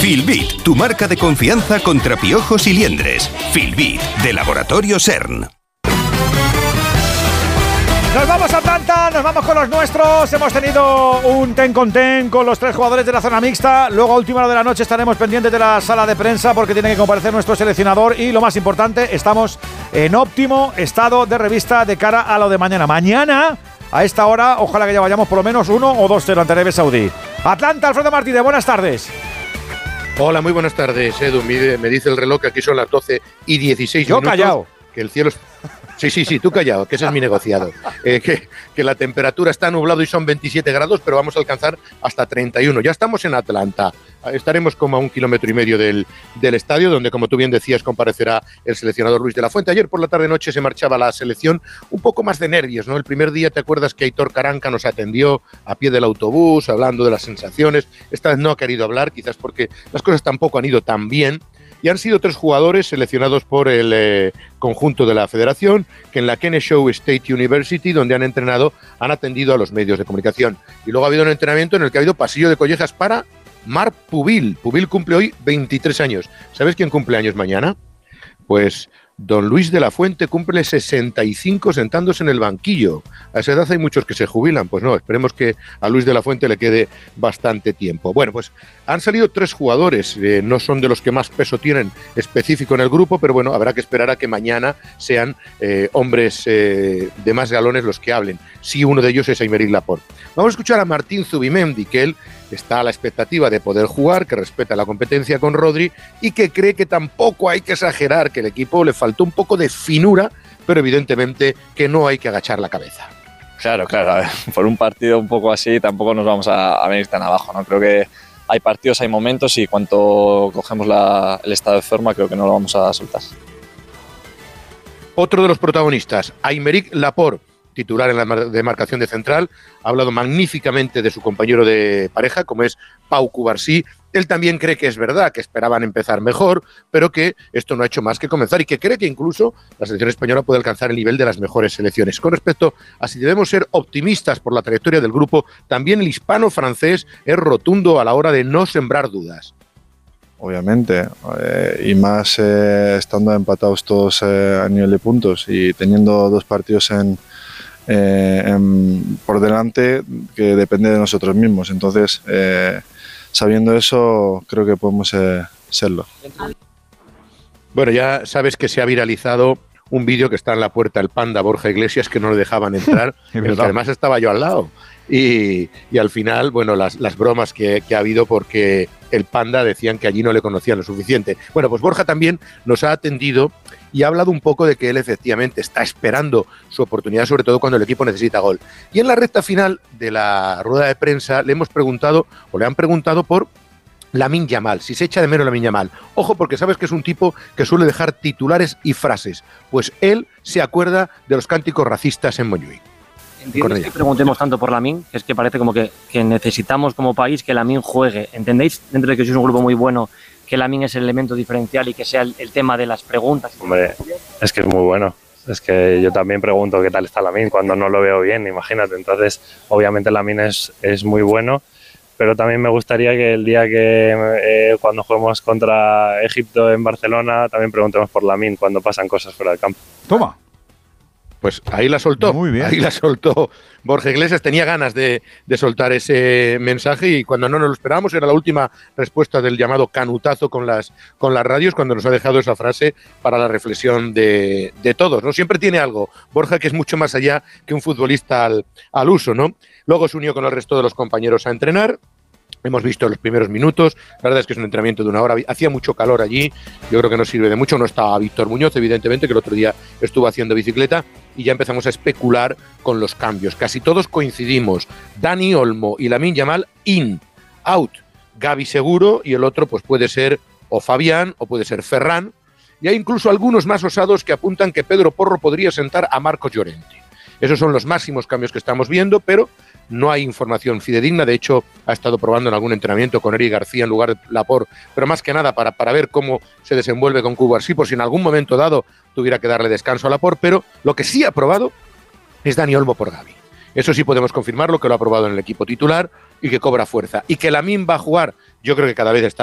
Filbit, tu marca de confianza contra piojos y liendres. Filbit, de Laboratorio CERN. Nos vamos a Atlanta, nos vamos con los nuestros. Hemos tenido un ten con los 3 jugadores de la zona mixta. Luego a última hora de la noche estaremos pendientes de la sala de prensa porque tiene que comparecer nuestro seleccionador. Y lo más importante, estamos en óptimo estado de revista de cara a lo de mañana. Mañana, a esta hora, ojalá que ya vayamos por lo menos 1 o 2-0 ante Arabia Saudí. Atlanta, Alfredo Martínez, buenas tardes. Hola, muy buenas tardes, Edu. Me dice el reloj que aquí son las 12:16 Yo minutos. callado. Que el cielo... Sí, tú callado, que ese es mi negociado. Que la temperatura está nublado y son 27 grados, pero vamos a alcanzar hasta 31. Ya estamos en Atlanta. Estaremos como a 1,5 kilómetros del estadio, donde, como tú bien decías, comparecerá el seleccionador Luis de la Fuente. Ayer por la tarde-noche se marchaba la selección, un poco más de nervios, ¿no? El primer día, ¿te acuerdas que Aitor Caranca nos atendió a pie del autobús, hablando de las sensaciones? Esta vez no ha querido hablar, quizás porque las cosas tampoco han ido tan bien. Y han sido 3 jugadores seleccionados por el conjunto de la federación que en la Kennesaw State University, donde han entrenado, han atendido a los medios de comunicación. Y luego ha habido un entrenamiento en el que ha habido pasillo de collejas para Marc Pubil. Pubil cumple hoy 23 años. ¿Sabes quién cumple años mañana? Pues don Luis de la Fuente cumple 65 sentándose en el banquillo. A esa edad hay muchos que se jubilan. Pues no, esperemos que a Luis de la Fuente le quede bastante tiempo. Bueno, pues han salido 3 jugadores. No son de los que más peso tienen específico en el grupo, pero bueno, habrá que esperar a que mañana sean hombres de más galones los que hablen. Sí, uno de ellos es Aymeric Laporte. Vamos a escuchar a Martín Zubimendi, que él está a la expectativa de poder jugar, que respeta la competencia con Rodri y que cree que tampoco hay que exagerar, que el equipo le faltó un poco de finura, pero evidentemente que no hay que agachar la cabeza. Claro, a ver, por un partido un poco así tampoco nos vamos a venir tan abajo, ¿no? Creo que hay partidos, hay momentos y cuanto cogemos el estado de forma creo que no lo vamos a soltar. Otro de los protagonistas, Aymeric Laporte, titular en la demarcación de central, ha hablado magníficamente de su compañero de pareja, como es Pau Cubarsí. Él también cree que es verdad, que esperaban empezar mejor, pero que esto no ha hecho más que comenzar y que cree que incluso la selección española puede alcanzar el nivel de las mejores selecciones. Con respecto a si debemos ser optimistas por la trayectoria del grupo, también el hispano-francés es rotundo a la hora de no sembrar dudas. Obviamente, y más estando empatados todos a nivel de puntos y teniendo 2 partidos por delante que depende de nosotros mismos. Entonces, sabiendo eso, creo que podemos serlo. Bueno, ya sabes que se ha viralizado un vídeo que está en la puerta del Panda, Borja Iglesias, que no le dejaban entrar, en el que además estaba yo al lado. Y al final, bueno, las bromas que ha habido porque el Panda decían que allí no le conocían lo suficiente. Bueno, pues Borja también nos ha atendido y ha hablado un poco de que él efectivamente está esperando su oportunidad, sobre todo cuando el equipo necesita gol. Y en la recta final de la rueda de prensa le han preguntado por Lamine Yamal, si se echa de menos Lamine Yamal. Ojo, porque sabes que es un tipo que suele dejar titulares y frases. Pues él se acuerda de los cánticos racistas en Montjuïc. ¿Entiendes que preguntemos tanto por Lamine? Que es que parece como que necesitamos como país que Lamine juegue. ¿Entendéis? Dentro de que sois un grupo muy bueno, que Lamine es el elemento diferencial y que sea el tema de las preguntas. Hombre, es que es muy bueno. Es que yo también pregunto qué tal está Lamine cuando no lo veo bien, imagínate. Entonces, obviamente Lamine es muy bueno, pero también me gustaría que el día que cuando juguemos contra Egipto en Barcelona también preguntemos por Lamine cuando pasan cosas fuera del campo. Toma. Pues ahí la soltó. Muy bien. Ahí la soltó Borja Iglesias. Tenía ganas de soltar ese mensaje y cuando no nos lo esperábamos era la última respuesta del llamado canutazo con las radios, cuando nos ha dejado esa frase para la reflexión de todos, ¿no? Siempre tiene algo, Borja, que es mucho más allá que un futbolista al uso, ¿no? Luego se unió con el resto de los compañeros a entrenar. Hemos visto los primeros minutos, la verdad es que es un entrenamiento de 1 hora, hacía mucho calor allí, yo creo que no sirve de mucho, no estaba Víctor Muñoz, evidentemente, que el otro día estuvo haciendo bicicleta, y ya empezamos a especular con los cambios. Casi todos coincidimos, Dani Olmo y Lamine Yamal in, out, Gavi seguro, y el otro pues puede ser o Fabián o puede ser Ferran, y hay incluso algunos más osados que apuntan que Pedro Porro podría sentar a Marcos Llorente. Esos son los máximos cambios que estamos viendo, pero no hay información fidedigna. De hecho, ha estado probando en algún entrenamiento con Eric García en lugar de Laporte, pero más que nada para ver cómo se desenvuelve con Cubarsí, por si en algún momento dado tuviera que darle descanso a Laporte. Pero lo que sí ha probado es Dani Olmo por Gavi. Eso sí podemos confirmarlo, que lo ha probado en el equipo titular y que cobra fuerza. Y que Lamine va a jugar, yo creo que cada vez está